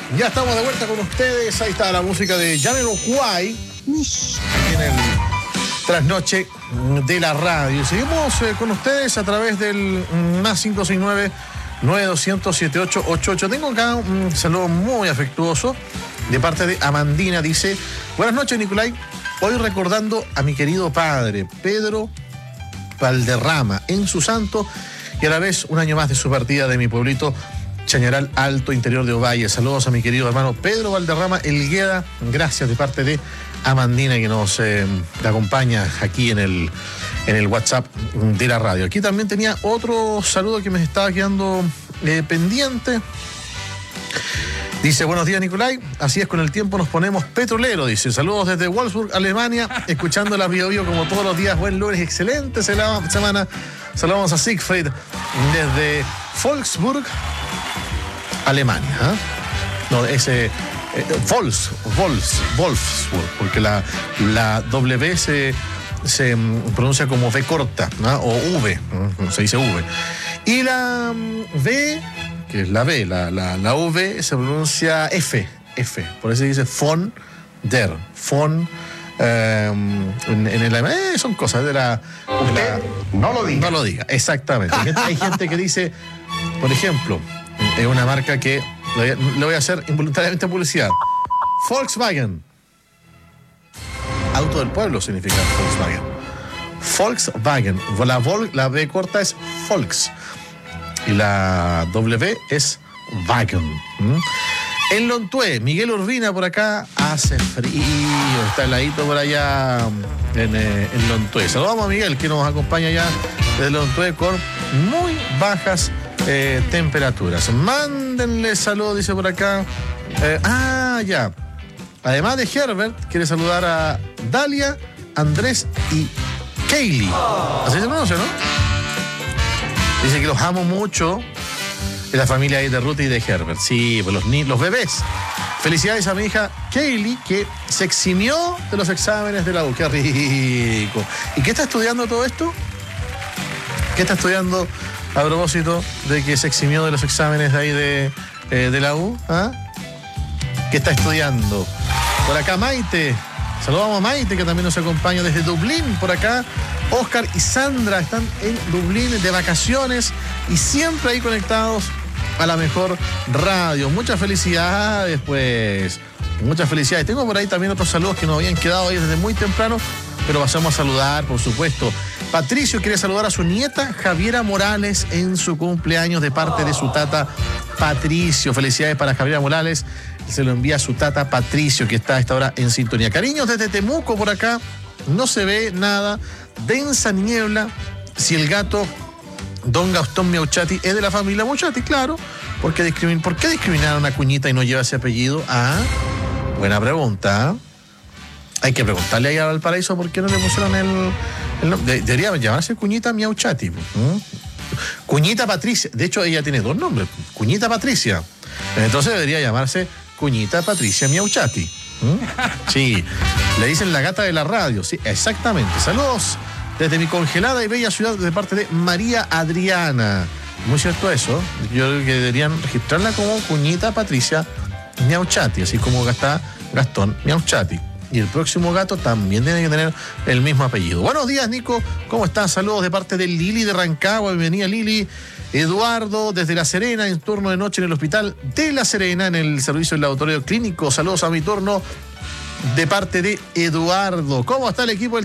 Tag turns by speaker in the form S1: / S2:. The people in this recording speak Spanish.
S1: Ya estamos de vuelta con ustedes. Ahí está la música de Jamiroquai en el trasnoche de la radio. Seguimos con ustedes a través del más 569-9200-7888. Tengo acá un saludo muy afectuoso de parte de Amandina. Dice: buenas noches, Nicolai. Hoy recordando a mi querido padre, Pedro Valderrama, en su santo, y a la vez un año más de su partida de mi pueblito Chañaral Alto, interior de Ovalle. Saludos a mi querido hermano Pedro Valderrama Elgueda. Gracias de parte de Amandina, que nos acompaña aquí en el WhatsApp de la radio. Aquí también tenía otro saludo que me estaba quedando pendiente. Dice: buenos días, Nicolai. Así es, con el tiempo nos ponemos petrolero. Dice: saludos desde Wolfsburg, Alemania, escuchando la Bio Bio como todos los días. Buen lunes, excelente semana. Saludamos a Siegfried desde Wolfsburg, Alemania. No, ese Wolfsburg, porque la W se pronuncia como V corta, ¿no? O V, ¿no? Se dice V. Y la V, que es la B, la V se pronuncia F, por eso se dice von der, en el son cosas de la
S2: no lo diga.
S1: No lo diga, exactamente. Hay gente que dice, por ejemplo, es una marca que le voy a hacer involuntariamente publicidad: Volkswagen. Auto del pueblo significa Volkswagen. La B corta es Volks y la W es Wagen. En Lontué, Miguel Urbina por acá. Hace frío, está heladito por allá en Lontué. Saludamos a Miguel, que nos acompaña ya desde Lontué con muy bajas temperaturas. Mándenle saludos, dice por acá. Ya. Además de Herbert, quiere saludar a Dalia, Andrés y Kaylee. Así se pronuncia, ¿no? Dice que los amo mucho. Es la familia ahí de Ruth y de Herbert. Sí, pues los bebés. Felicidades a mi hija Kaylee, que se eximió de los exámenes de la U. ¡Qué rico! ¿Y qué está estudiando todo esto? ¿Qué está estudiando a propósito de que se eximió de los exámenes de ahí de la U? ¿Qué está estudiando? Por acá Maite. Saludamos a Maite, que también nos acompaña desde Dublín. Por acá Oscar y Sandra están en Dublín de vacaciones y siempre ahí conectados a la mejor radio. Muchas felicidades, pues. Muchas felicidades. Tengo por ahí también otros saludos que nos habían quedado ahí desde muy temprano, pero pasamos a saludar, por supuesto. Patricio quiere saludar a su nieta Javiera Morales en su cumpleaños de parte de su tata Patricio. Felicidades para Javiera Morales. Se lo envía a su tata Patricio, que está a esta hora en sintonía. Cariños desde Temuco por acá. No se ve nada. Densa niebla. Si el gato Don Gastón Miauchati es de la familia Miauchati, claro. ¿Por qué discriminaron a Cuñita y no lleva ese apellido? Buena pregunta. Hay que preguntarle ahí a Valparaíso por qué no le pusieron el nombre. Debería llamarse Cuñita Miauchati. Cuñita Patricia. De hecho, ella tiene dos nombres. Cuñita Patricia. Entonces debería llamarse Cuñita Patricia Miauchati. Sí. Le dicen la gata de la radio. Sí, exactamente. Saludos desde mi congelada y bella ciudad de parte de María Adriana. Muy cierto eso. Yo creo que deberían registrarla como Cuñita Patricia Miauchati, así como está Gastón Miauchati. Y el próximo gato también tiene que tener el mismo apellido. Buenos días, Nico. ¿Cómo estás? Saludos de parte de Lili de Rancagua. Bienvenida, Lili. Eduardo desde La Serena, en turno de noche en el hospital de La Serena, en el servicio del laboratorio clínico. Saludos a mi turno de parte de Eduardo. ¿Cómo está el equipo del